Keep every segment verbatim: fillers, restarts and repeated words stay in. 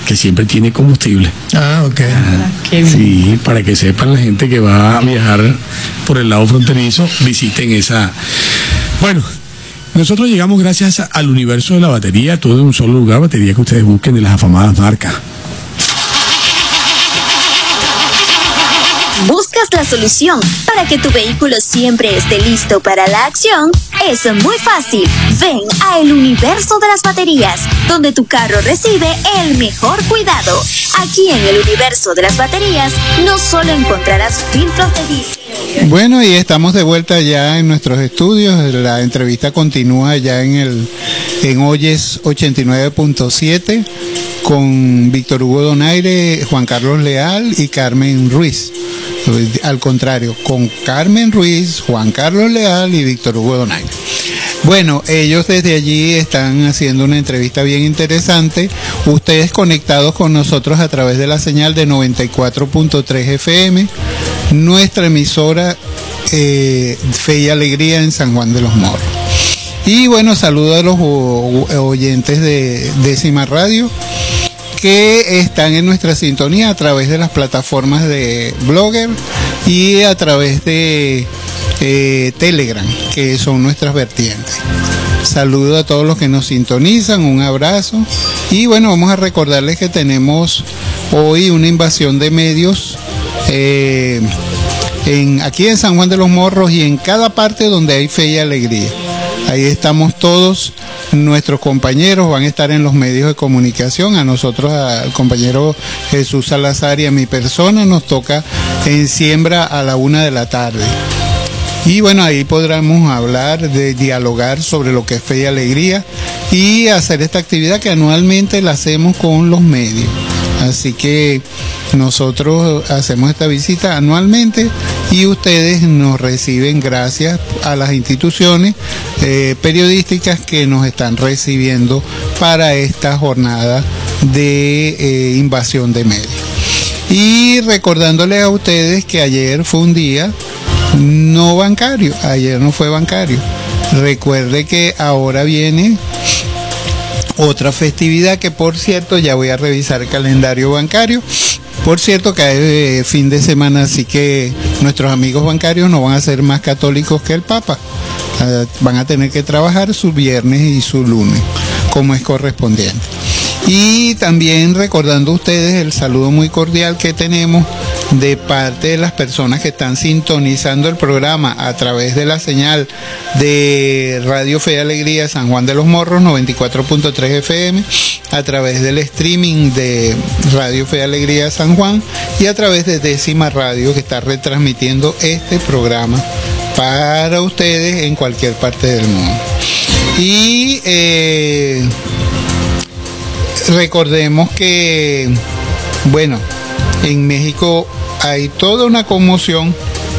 que siempre tiene combustible. Ah, ok. Ah, sí, para que sepan la gente que va a viajar por el lado fronterizo, visiten esa. Bueno, nosotros llegamos gracias al universo de la batería, todo en un solo lugar, batería que ustedes busquen de las afamadas marcas. ¿Buscas la solución para que tu vehículo siempre esté listo para la acción? Es muy fácil. Ven a el universo de las baterías, donde tu carro recibe el mejor cuidado. Aquí en el universo de las baterías no solo encontrarás filtros de diésel. Bueno, y estamos de vuelta ya en nuestros estudios. La entrevista continúa ya en el en Oyes ochenta y nueve punto siete con Víctor Hugo Donaire, Juan Carlos Leal y Carmen Ruiz. Al contrario, con Carmen Ruiz, Juan Carlos Leal y Víctor Hugo Donaire. Bueno, ellos desde allí están haciendo una entrevista bien interesante. Ustedes conectados con nosotros a través de la señal de noventa y cuatro punto tres F M, nuestra emisora eh, Fe y Alegría en San Juan de los Morros. Y bueno, saludo a los oyentes de Décima Radio, que están en nuestra sintonía a través de las plataformas de Blogger y a través de eh, Telegram, que son nuestras vertientes. Saludo a todos los que nos sintonizan, un abrazo. Y bueno, vamos a recordarles que tenemos hoy una invasión de medios eh, en, aquí en San Juan de los Morros y en cada parte donde hay fe y alegría. Ahí estamos todos. Nuestros compañeros van a estar en los medios de comunicación. A nosotros, al compañero Jesús Salazar y a mi persona, nos toca en Siembra a la una de la tarde. Y bueno, ahí podremos hablar, de dialogar sobre lo que es fe y alegría y hacer esta actividad que anualmente la hacemos con los medios. Así que nosotros hacemos esta visita anualmente y ustedes nos reciben gracias a las instituciones eh, periodísticas que nos están recibiendo para esta jornada de eh, invasión de medios. Y recordándoles a ustedes que ayer fue un día no bancario, ayer no fue bancario. Recuerde que ahora viene otra festividad que, por cierto, ya voy a revisar el calendario bancario. Por cierto, cae eh, fin de semana, así que nuestros amigos bancarios no van a ser más católicos que el Papa. Uh, van a tener que trabajar su viernes y su lunes, como es correspondiente. Y también recordando a ustedes el saludo muy cordial que tenemos de parte de las personas que están sintonizando el programa a través de la señal de Radio Fe y Alegría San Juan de los Morros noventa y cuatro punto tres F M, a través del streaming de Radio Fe y Alegría San Juan y a través de Décima Radio, que está retransmitiendo este programa para ustedes en cualquier parte del mundo. Y eh, recordemos que, bueno, en México hay toda una conmoción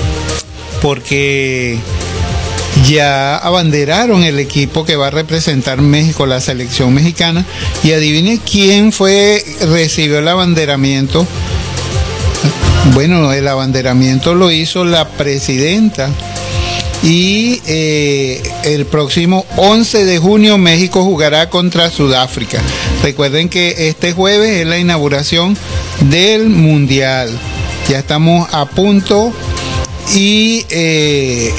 porque ya abanderaron el equipo que va a representar México, la selección mexicana, y adivine quién fue, recibió el abanderamiento. Bueno, el abanderamiento lo hizo la presidenta. Y eh, el próximo once de junio México jugará contra Sudáfrica. Recuerden que este jueves es la inauguración del Mundial. Ya estamos a punto y eh,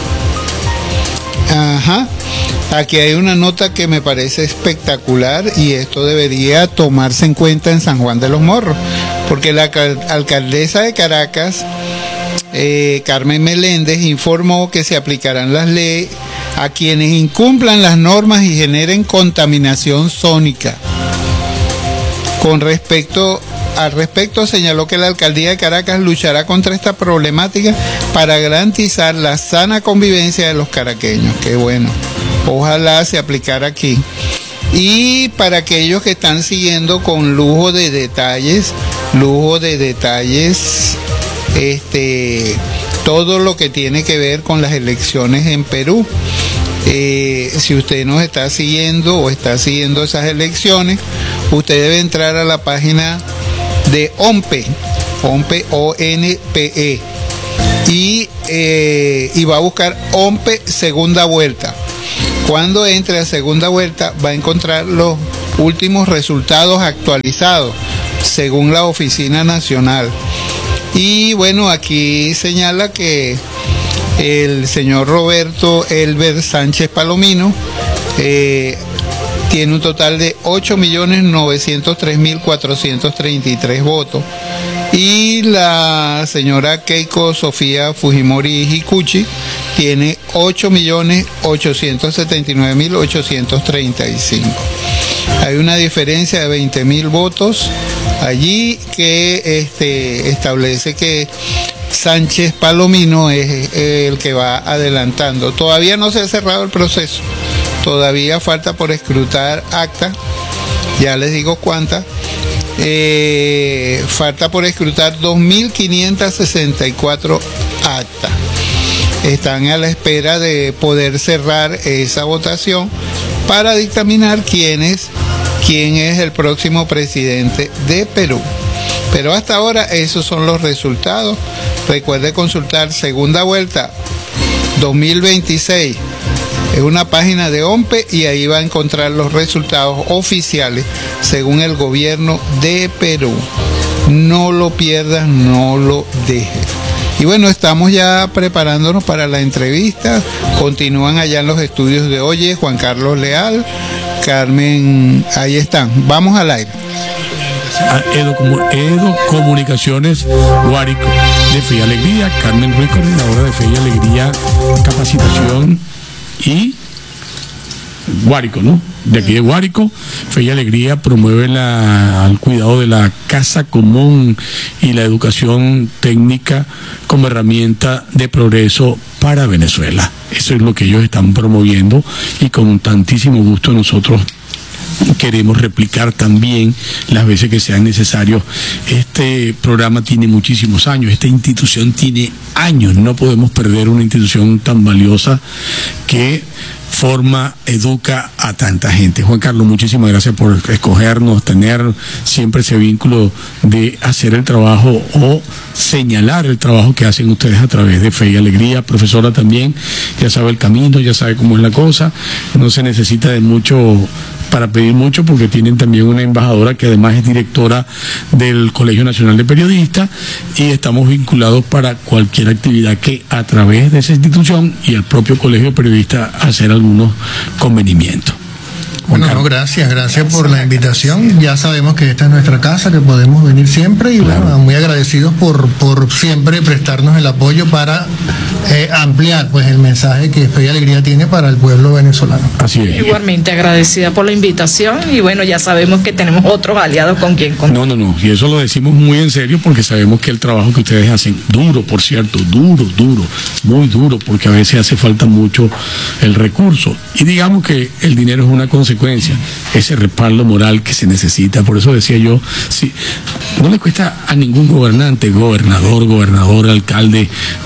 ajá, aquí hay una nota que me parece espectacular y esto debería tomarse en cuenta en San Juan de los Morros, porque la alcaldesa de Caracas, Eh, Carmen Meléndez, informó que se aplicarán las leyes a quienes incumplan las normas y generen contaminación sónica. Con respecto al respecto, señaló que la alcaldía de Caracas luchará contra esta problemática para garantizar la sana convivencia de los caraqueños. Qué bueno, ojalá se aplicara aquí. Y para aquellos que están siguiendo con lujo de detalles, lujo de detalles, este, todo lo que tiene que ver con las elecciones en Perú. Eh, si usted nos está siguiendo o está siguiendo esas elecciones, usted debe entrar a la página de ONPE, ONPE, O N P E, y, eh, y va a buscar ONPE segunda vuelta. Cuando entre a segunda vuelta va a encontrar los últimos resultados actualizados según la Oficina Nacional. Y bueno, aquí señala que el señor Roberto Elber Sánchez Palomino eh, tiene un total de ocho millones novecientos tres mil cuatrocientos treinta y tres votos, y la señora Keiko Sofía Fujimori Higuchi tiene ocho millones ochocientos setenta y nueve mil ochocientos treinta y cinco. Hay una diferencia de veinte mil votos allí que este, establece que Sánchez Palomino es el que va adelantando. Todavía no se ha cerrado el proceso, todavía falta por escrutar acta, ya les digo cuántas. Eh, falta por escrutar dos mil quinientas sesenta y cuatro actas. Están a la espera de poder cerrar esa votación para dictaminar quién es, quién es el próximo presidente de Perú. Pero hasta ahora esos son los resultados. Recuerde consultar segunda vuelta dos mil veintiséis. Es una página de O M P E y ahí va a encontrar los resultados oficiales según el gobierno de Perú. No lo pierdas, no lo dejes. Y bueno, estamos ya preparándonos para la entrevista. Continúan allá en los estudios de Oye, Juan Carlos Leal, Carmen, ahí están. Vamos al aire. Edo, Edo Comunicaciones Guárico de Fe y Alegría, Carmen Ruiz, coordinadora de Fe y Alegría, capacitación y Guárico, ¿no? De aquí de Guárico, Fe y Alegría promueve la, el cuidado de la casa común y la educación técnica como herramienta de progreso para Venezuela. Eso es lo que ellos están promoviendo y con tantísimo gusto nosotros queremos replicar también las veces que sean necesarios. Este programa tiene muchísimos años, esta institución tiene años, no podemos perder una institución tan valiosa que forma, educa a tanta gente. Juan Carlos, muchísimas gracias por escogernos, tener siempre ese vínculo de hacer el trabajo o señalar el trabajo que hacen ustedes a través de Fe y Alegría. Profesora también, ya sabe el camino, ya sabe cómo es la cosa, no se necesita de mucho para pedir mucho, porque tienen también una embajadora que además es directora del Colegio Nacional de Periodistas, y estamos vinculados para cualquier actividad que a través de esa institución y el propio Colegio de Periodistas hacer algunos convenimientos. Bueno, no, gracias, gracias por la invitación. Ya sabemos que esta es nuestra casa, que podemos venir siempre y claro, bueno, muy agradecidos por, por siempre prestarnos el apoyo para eh, ampliar pues el mensaje que Fe y Alegría tiene para el pueblo venezolano. Así es. Igualmente agradecida por la invitación y bueno, ya sabemos que tenemos otros aliados con quien contar. No, no, no, y eso lo decimos muy en serio porque sabemos que el trabajo que ustedes hacen, duro, por cierto, duro, duro, muy duro, porque a veces hace falta mucho el recurso. Y digamos que el dinero es una consecuencia, ese respaldo moral que se necesita. Por eso decía yo, sí, no le cuesta a ningún gobernante, gobernador, gobernador, alcalde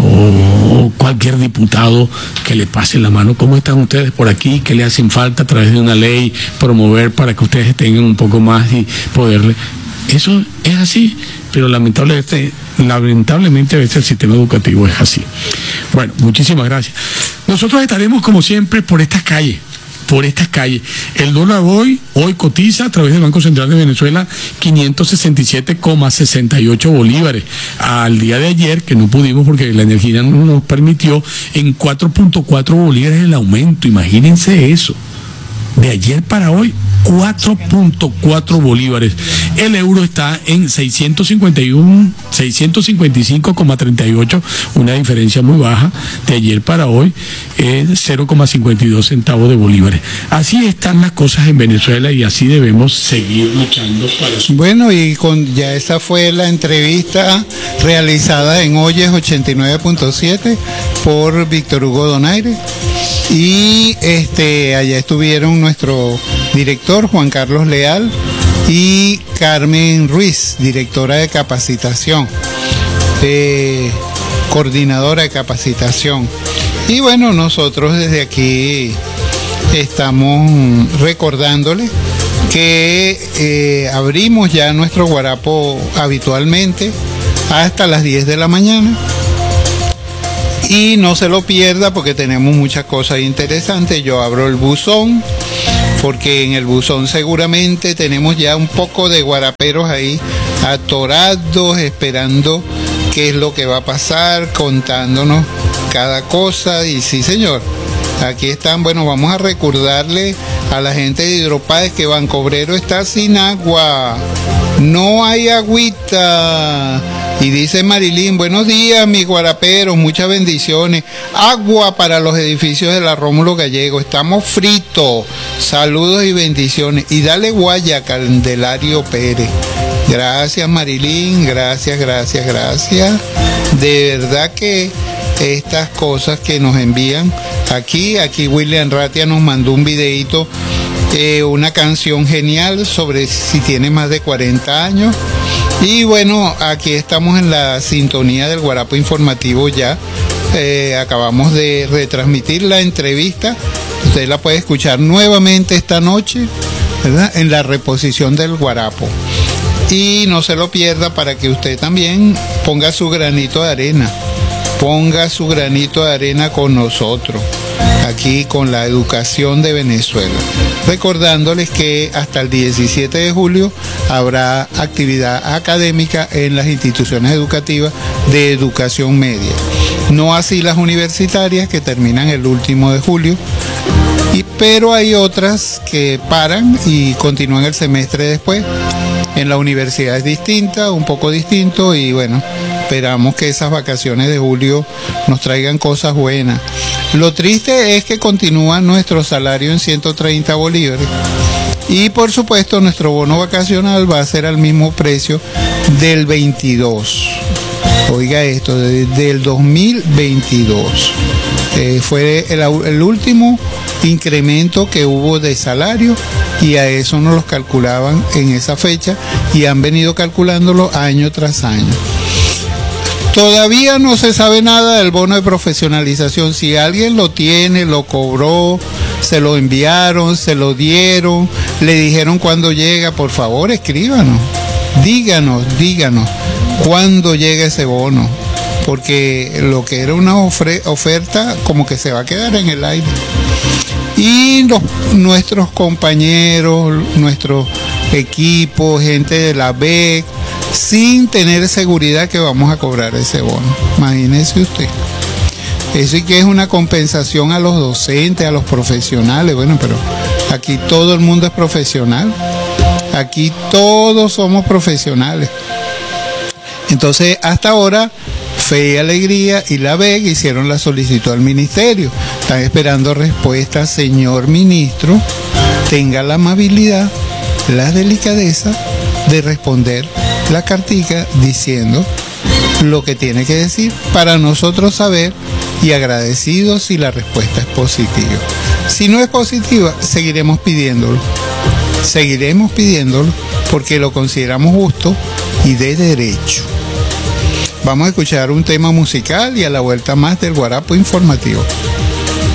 o cualquier diputado que le pase la mano. ¿Cómo están ustedes por aquí? ¿Qué le hacen falta a través de una ley promover para que ustedes tengan un poco más y poderle? Eso es así, pero lamentablemente, lamentablemente a veces el sistema educativo es así. Bueno, muchísimas gracias. Nosotros estaremos como siempre por estas calles. por estas calles. El dólar hoy, hoy cotiza a través del Banco Central de Venezuela quinientos sesenta y siete coma sesenta y ocho bolívares. Al día de ayer, que no pudimos porque la energía no nos permitió, en cuatro punto cuatro bolívares el aumento. Imagínense eso. De ayer para hoy, cuatro punto cuatro bolívares. El euro está en seiscientos cincuenta y uno, seiscientos cincuenta y cinco coma treinta y ocho, una diferencia muy baja. De ayer para hoy es cero coma cincuenta y dos centavos de bolívares. Así están las cosas en Venezuela y así debemos seguir luchando para eso. Bueno, y con ya esa fue la entrevista realizada en Oyes ochenta y nueve punto siete por Víctor Hugo Donaire. Y este allá estuvieron nuestro director Juan Carlos Leal y Carmen Ruiz, directora de capacitación, eh, coordinadora de capacitación. Y bueno, nosotros desde aquí estamos recordándole que eh, abrimos ya nuestro guarapo habitualmente hasta las diez de la mañana. Y no se lo pierda porque tenemos muchas cosas interesantes. Yo abro el buzón porque en el buzón seguramente tenemos ya un poco de guaraperos ahí atorados, esperando qué es lo que va a pasar, contándonos cada cosa. Y sí, señor, aquí están. Bueno, vamos a recordarle a la gente de Hidropáez que Bancobrero está sin agua, no hay agüita. Y dice Marilyn, buenos días mis guaraperos, muchas bendiciones, agua para los edificios de la Rómulo Gallego, estamos fritos, saludos y bendiciones. Y dale guaya, Candelario Pérez. Gracias Marilyn, gracias, gracias, gracias. De verdad que estas cosas que nos envían aquí, aquí William Ratia nos mandó un videíto, eh, una canción genial sobre si tiene más de cuarenta años. Y bueno, aquí estamos en la sintonía del Guarapo Informativo ya. Eh, acabamos de retransmitir la entrevista. Usted la puede escuchar nuevamente esta noche, ¿verdad?, en la reposición del Guarapo. Y no se lo pierda para que usted también ponga su granito de arena. Ponga su granito de arena con nosotros, aquí con la educación de Venezuela. Recordándoles que hasta el diecisiete de julio habrá actividad académica en las instituciones educativas de educación media. No así las universitarias, que terminan el último de julio, y, pero hay otras que paran y continúan el semestre después. En la universidad es distinta, un poco distinto, y bueno, esperamos que esas vacaciones de julio nos traigan cosas buenas. Lo triste es que continúa nuestro salario en ciento treinta bolívares. Y por supuesto nuestro bono vacacional va a ser al mismo precio del veintidós. Oiga esto, desde el dos mil veintidós. Eh, fue el, el último incremento que hubo de salario, y a eso nos los calculaban en esa fecha y han venido calculándolo año tras año. Todavía no se sabe nada del bono de profesionalización. Si alguien lo tiene, lo cobró, se lo enviaron, se lo dieron, le dijeron cuándo llega, por favor escríbanos, díganos, díganos cuándo llega ese bono, porque lo que era una oferta como que se va a quedar en el aire. Y los, nuestros compañeros, nuestros equipos, gente de la B E C, sin tener seguridad que vamos a cobrar ese bono. Imagínese usted. Eso sí que es una compensación a los docentes, a los profesionales. Bueno, pero aquí todo el mundo es profesional. Aquí todos somos profesionales. Entonces, hasta ahora, Fe y Alegría y la B E C hicieron la solicitud al ministerio. Están esperando respuesta. Señor ministro, tenga la amabilidad, la delicadeza de responder la cartica diciendo lo que tiene que decir para nosotros saber, y agradecidos si la respuesta es positiva. Si no es positiva, seguiremos pidiéndolo. Seguiremos pidiéndolo porque lo consideramos justo y de derecho. Vamos a escuchar un tema musical y a la vuelta más del Guarapo Informativo.